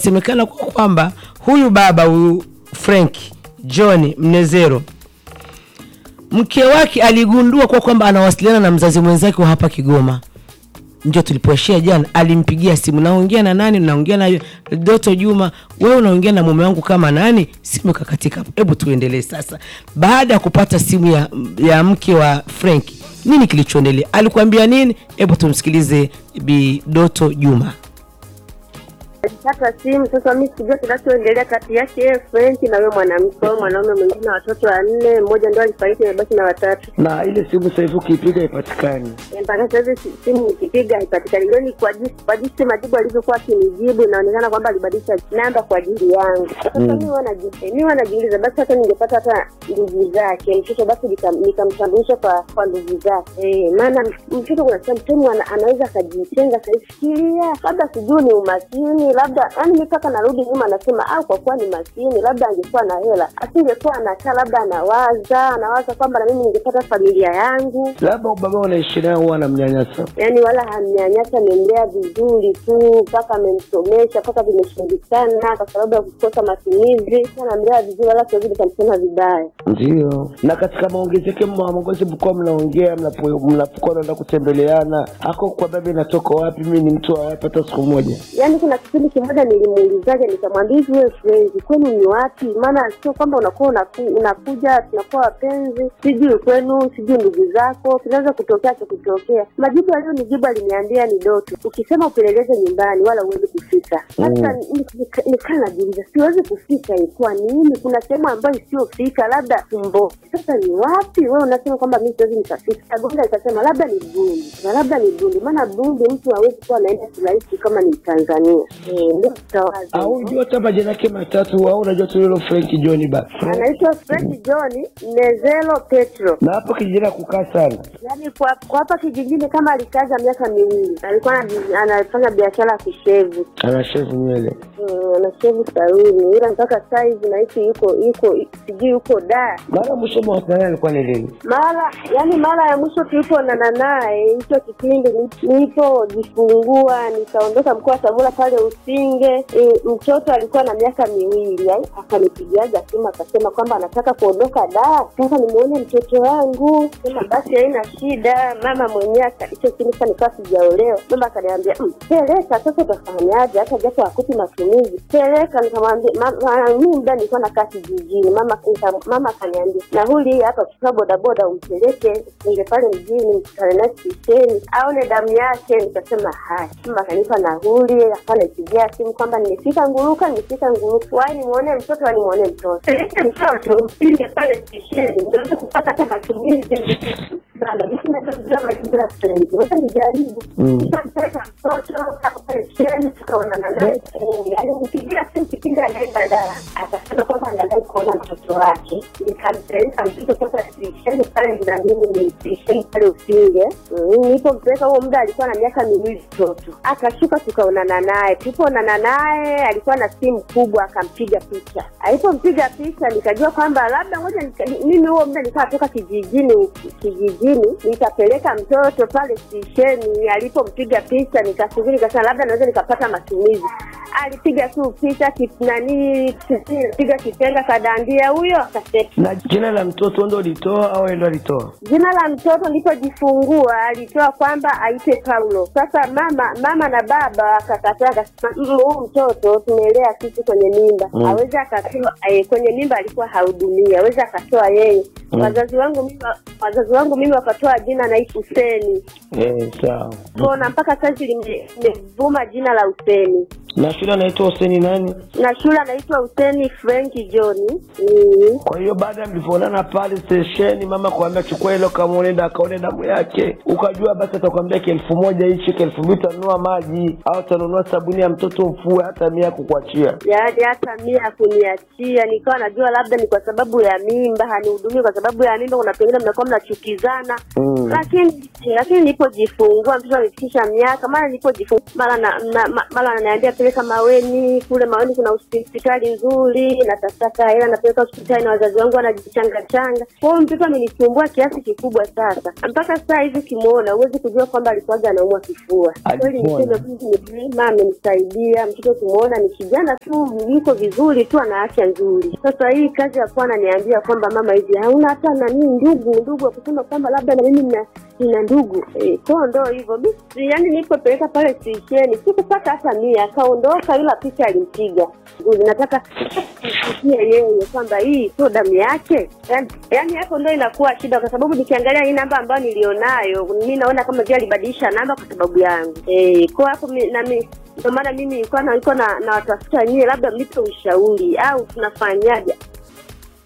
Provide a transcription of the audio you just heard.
inasemekana kwamba huyu baba huyu Frank John Mnezero, mke wake aligundua kwamba anawasiliana na mzazi mwenzake wa hapa Kigoma. Ndio tulipoishia jana, alimpigia simu, naongea na nani? Naongea na Doto Juma. Wewe unaongea na mume wangu kama nani? Simu kakatika. Hebu tuendelee sasa. Baada ya kupata simu ya mke wa Frank, nini kilichoendelea? Alikuambia nini? Hebu tumsikilize Bi Doto Juma. Alipata simu, sasa mimi sijui kinachoendelea kati yake Frank na yule mwanamke, mwanaume mwingine na watoto 4, mmoja ndio alifariki na baki na watatu. Na ile simu sasa hivi ukipiga haipatikani. Mpaka sasa simu ukipiga haipatikani. Ndio ni kwa jinsi majibu alivyokuwa akinijibu, inaonekana kwamba alibadilisha namba kwa ajili yangu. Sasa mimi wanajiuliza basi hata ningepata hata ndugu zake, mtoto basi nikamtambulisha kwa ndugu zake. Maana mtoto kuna mtu anaweza kujitenga, kaifikiria labda sijui ni umaskini, labda yani mpaka narudi nyuma nasema au kwa kuwa ni maskini labda angekuwa na hela asingekuwa anakaa, labda anawaza kwamba na mimi ningepata familia yangu. Labda baba anaishi naye huwa anamnyanyasa. Yani wala hamnyanyasa, amemlea vizuri tu mpaka amemsomesha mpaka vimeshindikana kwa sababu ya kukosa matumizi. Anamlea vizuri wala sio vile kumsema vibaya. Ndio. Na katika maongezi yake mwangozi mko mnaongea mnapokuwa naenda kutembeleana, hako kwa baba inatoka wapi? Mimi ni mtu wa wapi hata siku moja? Yani kuna kipindi kimoja nilimuulizaje, nikamwambia wewe friends kwenu ni wapi? Maana sio kwamba unakuja tunakuwa wapenzi, sijui kwenu sijui ndugu zako, tunaweza kutokea majibu aliyonijibu aliniambia ni Doto, ukisema upeleleze nyumbani wala uweze kufika. Sasa nikana najiuliza siwezi kufika kwa nini? Kuna sehemu ambayo isiyofika labda tumbo. Sasa ni wapi? Wewe unasema kwamba mimi siwezi nikafika. Gonga ikasema labda ni Burundi. Maana Burundi mtu hawezi kuwa anaenda kirahisi kama ni Tanzania. Ndio tutawaza. Au unajua hata majina yake matatu au unajua tu lilo Frank John basi. Anaitwa Frank John Mnezero Petro. Na hapo kijijini kukaa sana. Yaani kwa hapa kijijini kama alikaza miaka 2. Alikuwa anafanya biashara ya kushevu. Anashevu nywele. Anashevu saluni. Ila mpaka sasa hivi naishi yuko Dar. Mara mwisho mwaka alikuwa ni lini? Mara ya mwisho tulipoonana naye hicho kipindi nilipojifungua nikaondoka mkoa wa Tabora pale Usinge. Mtoto alikuwa na miaka 2, akanipigiaga simu akasema kwamba anataka kuondoka Dar. Sasa nimuone mtoto wangu. Sema basi haina shida. Mama mwenyewe hicho kipindi sana nilikuwa sijaolewa. Mama akaniambia, "Peleka sasa utafanyaje hata japo akuti matumizi." Peleka, nikamwambia mimi muda nilikuwa nakaa kijijini. Mama akaniambia, "Nauli hapa kwa bodaboda umpeleke nje pale mjini mkutane na stesheni aone damu yake." Nikasema haya. Mama akanipa nauli, akanipigia simu kwamba nimefika Nguruka. Wai nimuone mtoto Peleka mtoto mpige pale stesheni ndio kupata kama matumizi. Sana nisema mazingira friend. Wewe nijaribu. Sasa mtoto akapeleka tukaonana naye. Alinipigia simu kipindi anaenda Dar. Akasema kwamba anataka kuona mtoto wake. Nikampeleka mtoto kwa stesheni pale ndani ni stesheni pale Usinge. Nilipompeleka huo muda alikuwa na miaka 2 mtoto. Akashuka tukaonana naye. Tulipoonana naye alikuwa na simu kubwa, akampiga picha. Alipompiga picha nikajua kwamba labda ngoja mimi huo muda nilikuwa natoka kijijini nikapeleka mtoto pale stesheni. Alipompiga picha nikasubiri, nikasema labda naweza nikapata matumizi. Alipiga tu picha piga kitenga kadandia huyo akasema. Na jina la mtoto ndio alitoa au ndio alitoa? Jina la mtoto nilipojifungua alitoa kwamba aite Paulo. Sasa mama na baba akakataa, akasema huyu mtoto tumelea sisi kwenye mimba. Hawezi akatoa kwenye mimba, alikuwa hahudumia. Hawezi akatoa yeye. Wazazi wangu mimi wakatoa jina na Huseni. Sawa. Kwa mpaka sasa limevuma jina la Huseni. Na shule anaitwa Huseni nani? Na shule anaitwa Huseni Frank John. Kwa hiyo baada ya mlipoonana pale stesheni, mama kuambia chukua hilo kama unaenda akaone damu yake, ukajua basi atakwambia 1000 hichi 2000 utanunua maji au utanunua sabuni ya mtoto mfue hata 100 kukuachia. Yaani hata 100 kuniachia. Nikawa najua labda ni kwa sababu ya mimba, hanihudumii kwa sababu ya mimba, kuna pengine mnakuwa mnachukizana. Lakini nilipojifungua mtoto alifikisha miaka, mara nilipojifungua mara ananiambia napeleka Maweni, kule Maweni kuna hospitali nzuri, nataka hela napeleka hospitali na wazazi wangu wanajichanga changa. Kwa hiyo mtoto amenisumbua kiasi kikubwa sasa. Mpaka sasa hivi kimuona huwezi kujua kwamba alikuwa anaumwa kifua. Kweli niseme mama amenisaidia, mtoto kimuona ni kijana tu, yuko vizuri tu, ana afya nzuri. Sasa hii kazi ya kuwa ananiambia kwamba mama hivi hauna hata nani ndugu wa kusema kwamba labda na mimi nina ndugu. Kwa ndo hivyo. Yaani nilipopeleka pale stesheni sikupata hata 100, akaondoka yule picha alimpiga. Nataka kusikia yeye kwamba hii sio damu yake. Yaani hapo ndo inakuwa shida kwa sababu nikiangalia hii namba ambayo nilionayo, mimi naona kama vile alibadilisha namba kwa sababu yangu. Kwa hapo ndio maana mimi nilikuwa na watafuta nyie labda mnipe ushauri au tunafanyaje.